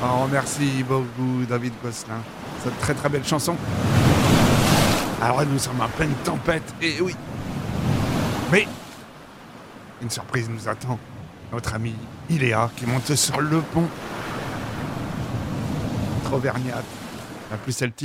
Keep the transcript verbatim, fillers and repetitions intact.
Oh, merci beaucoup, David Gosselin. Cette très très belle chanson. Alors, nous sommes en pleine tempête, et oui. Mais, une surprise nous attend. Notre ami Iléa qui monte sur le pont. Trop vergnate. La plus celtique.